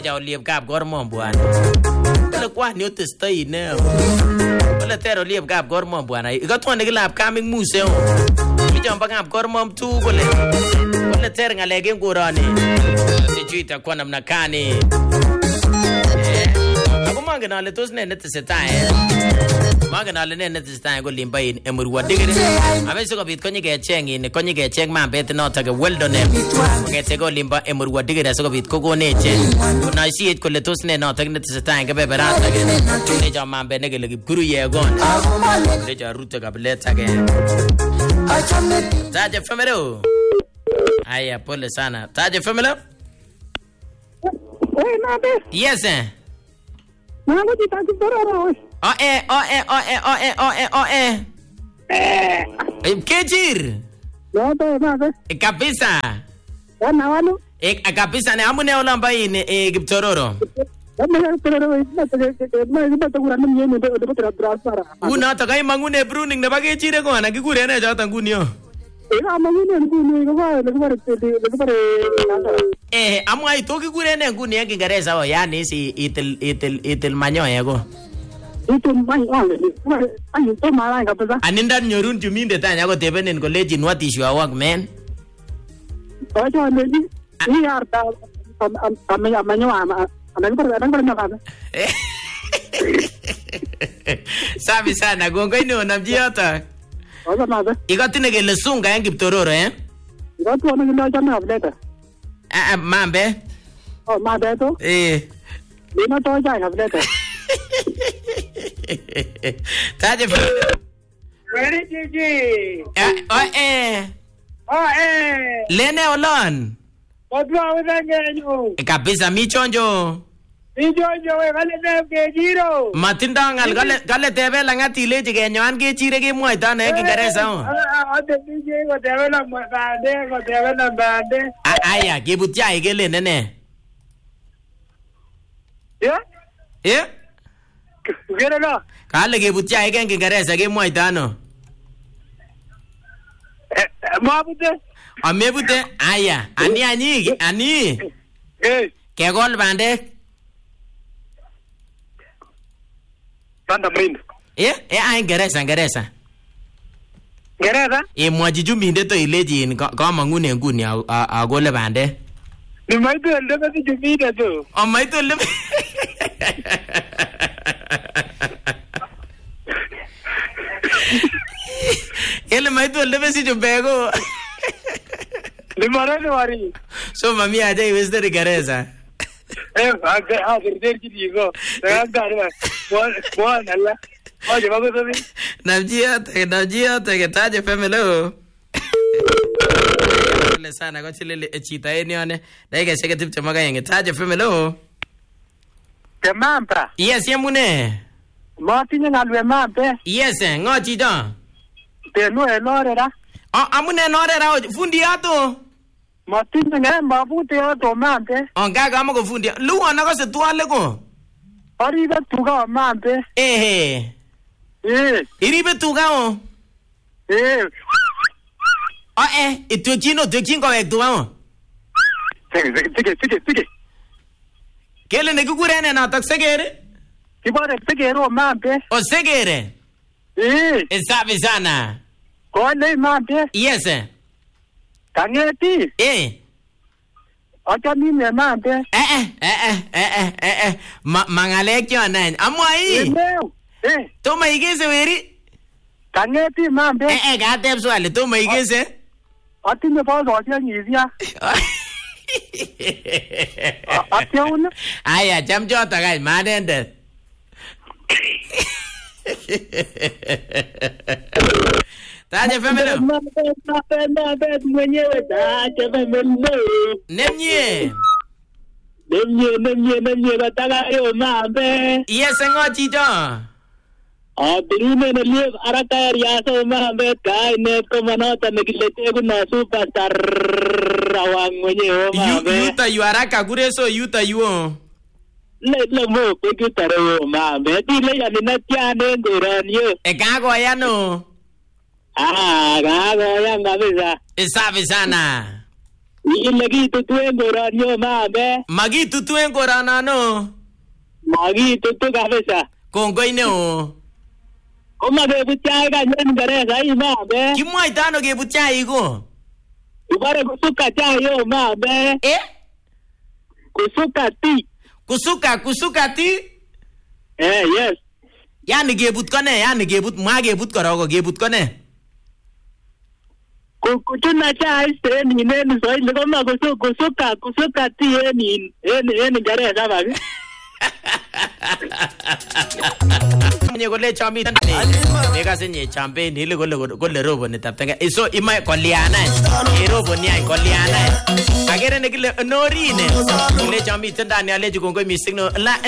Chào liệp cạp gót mỏm buồn. Là quá nếu từ stay nè. Là tero liệp cạp gót mỏm buồn này. Có thuần cái lạp cam mình museo. Bây giờ bác gót mỏm tu boleh. Là tero ngale game kurani. Thì chuyện ta quan nam nakani. Aku mah kenal itu sebenarnya net setai. Mah kenal net setai aku limpahin emurwa digere. Abe suka bit konye ke cheng mah bet no ta ke well done. Ngete ko limpa emurwa digere suka bit ko ne che. Na siet ko le tos ne no ta net setai ke be berat ta ke. Ne ja mah be ne ke lagi guru ye gon. Ne ja ruta ka blet ta ke. Taje famelo. Aya pole sana. Taje famelo. Yes eh. Aku tidak terus. Kecil. Kabisa. Nawalu. Kabisa ne amune ulang bayi ne Giptororo. Una takai mangune pruning ne bagi cire ko anak kure ne jauh tanggunyo. Amu ai to kure ne nguni ya Kiingereza o yani si itil manyo ya go. Itil manyo. Ayo to mala kabisa. Aninda nyorun juminde tanya ko tebenen ko legend what is your work man? Ojo ni arta manyo Sabi sana gongo ino namjiota. Ojo nada. Ikatine ke lesunga yang Giptororo eh? Ikatu ana gila jana ableta. Mambe. Oh, mambe to? Dino to jai ableta. Taje. Where is he? Lene olon. Odwa udangenyo. Kabisa michonjo. Michonjo kale ne ke jiro. Matindangal kale tebe la ngati leje ke nyoan ke chire ke moita ne Kiingereza o. Ate bije ko tebe la bande. Aya kibutia igele nene. Yeah? Gere no. Kale kibutia igen Kiingereza ke moita no. Mabute. Amebute aya ani. Kegol bande. Banda mind. Ai Kiingereza. Gereza? Mwajiju minde to ileji ka mangune nguni agole bande. Ni maitu ndebe si jumide to. Maitu ndebe. Ele maitu ndebe si jumbego. Ni marane wari. So mami aja iweste Kiingereza. Gerder kidigo. Ngagara. Bwana Allah. Oje bago sabi. Najia te taje famelo. Le sana ko chile chita eni one. Daike seke tipte maga yenge taje famelo. Temampa. Yes yemune. Martin ngalwe mampe. Yes ngochi don. Te no enorera. Amune enorera fundi ato. Martin ngale mabute ato mampe. Ongaga amako fundi. Luwa na ko se tuale ko. Ariga tuga mampe. Iribe tuga o. Tuchino ko ek tuga o. Sige. Kele ne kukurene na tak segere? Kibare segere o mampe. O segere? Sabi sana. Ko le mampe. Yes. Kangeti. Acha mimi mampe. Mangalek yo nan. Amwai. Toma igese weri. Kangeti mampe. Gatep swali toma igese. Atinye pa zotia nyizia. Atia una. Aya chamjota kai madende. Taje famelo. Napenda mwenyewe taje famelo. Nemye bataka yo mambe. Yes ngochi jo. Abirune ne live araka ya so mambe kai ne ko manota ne kilete kuna superstar rawang mwenyewe mambe. Yuta yu araka kureso yuta yu. Le mo ko kitaro mambe. Dile ya ni natiane ngoranyo. Kago ya no. Kago ya ngabisa. Sabi sana. Ile kitutu en koronyo mambe. Makitutu en koronano. Makitutu kabisa. Kongoi neo. Komakebut chaik any en Ngeresa ii mambe. Kimwaita ano kebut chaik ko? Ibare kusuka chai yo mambe. Kusuka ti. Kusuka ti? Yes. Yani kebut ko ne? Yani kebut, mwa kebut koroko, kebut ko ne? Kuchuna chai en inen Swahili koma kusuka ti en Ngeresa babi. Nye kole chamit ne. Meka se nye champagne ile kole robo ne taptenga. So ima koliana. Robo ni ai koliana. Agere ne kile norine. Kole chamit ndani aleji kongoi mising no. La